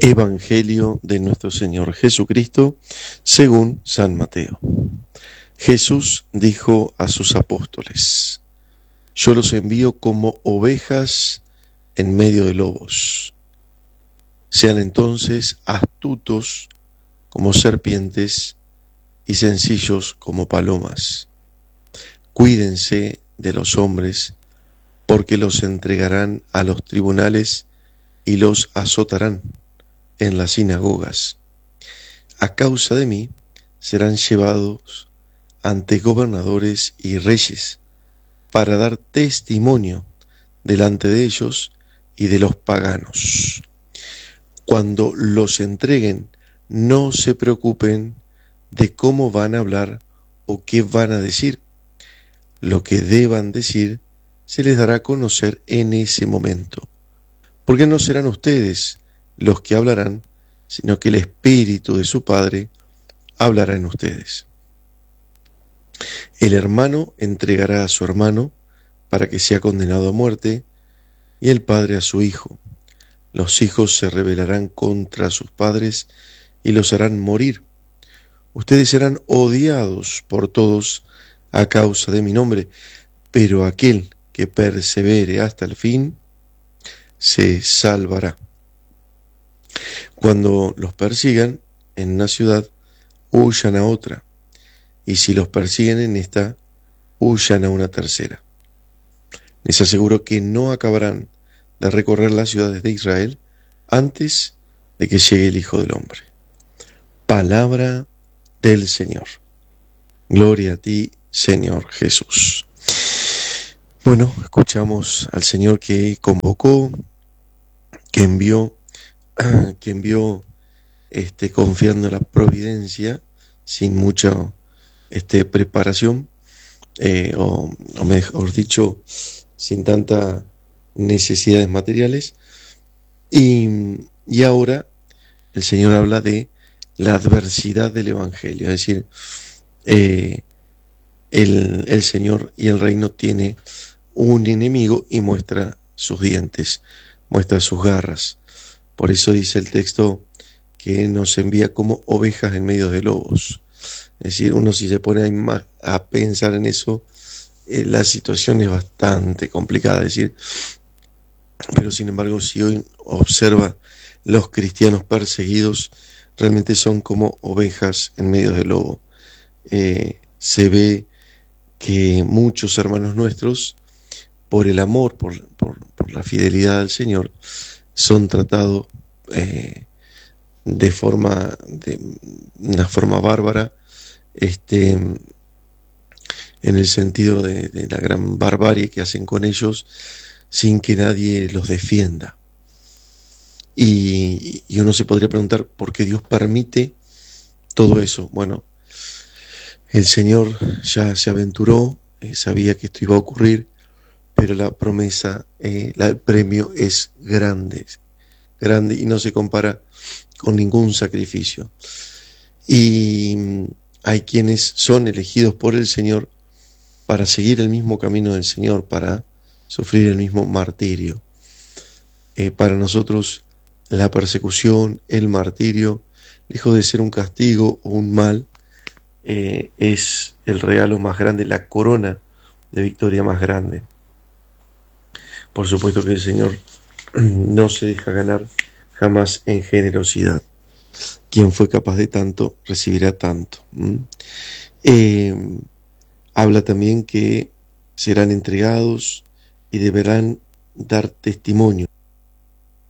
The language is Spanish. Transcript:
Evangelio de nuestro Señor Jesucristo según San Mateo. Jesús dijo a sus apóstoles: Yo los envío como ovejas en medio de lobos. Sean entonces astutos como serpientes y sencillos como palomas. Cuídense de los hombres, porque los entregarán a los tribunales y los azotarán en las sinagogas. A causa de mí serán llevados ante gobernadores y reyes para dar testimonio delante de ellos y de los paganos. Cuando los entreguen, no se preocupen de cómo van a hablar o qué van a decir. Lo que deban decir se les dará a conocer en ese momento, porque no serán ustedes los que hablarán, sino que el Espíritu de su Padre hablará en ustedes. El hermano entregará a su hermano para que sea condenado a muerte, y el padre a su hijo. Los hijos se rebelarán contra sus padres y los harán morir. Ustedes serán odiados por todos a causa de mi nombre, pero aquel que persevere hasta el fin se salvará. Cuando los persigan en una ciudad, huyan a otra, y si los persiguen en esta, huyan a una tercera. Les aseguro que no acabarán de recorrer las ciudades de Israel antes de que llegue el Hijo del Hombre. Palabra del Señor. Gloria a ti, Señor Jesús. Bueno, escuchamos al Señor que convocó, que envió confiando en la providencia, sin mucha preparación, o mejor dicho, sin tantas necesidades materiales. Y ahora el Señor habla de la adversidad del Evangelio, es decir, el Señor y el reino tiene un enemigo y muestra sus dientes, muestra sus garras. Por eso dice el texto que nos envía como ovejas en medio de lobos. Es decir, uno si se pone a pensar en eso, la situación es bastante complicada. Es decir, pero sin embargo, si hoy observa los cristianos perseguidos, realmente son como ovejas en medio de lobo. Se ve que muchos hermanos nuestros, por el amor, por la fidelidad al Señor, son tratados de una forma bárbara, en el sentido de la gran barbarie que hacen con ellos, sin que nadie los defienda. Y uno se podría preguntar por qué Dios permite todo eso. Bueno, el Señor ya se aventuró, sabía que esto iba a ocurrir, pero la promesa, el premio es grande y no se compara con ningún sacrificio. Y hay quienes son elegidos por el Señor para seguir el mismo camino del Señor, para sufrir el mismo martirio. Para nosotros la persecución, el martirio, lejos de ser un castigo o un mal, es el regalo más grande, la corona de victoria más grande. Por supuesto que el Señor no se deja ganar jamás en generosidad. Quien fue capaz de tanto, recibirá tanto. Habla también que serán entregados y deberán dar testimonio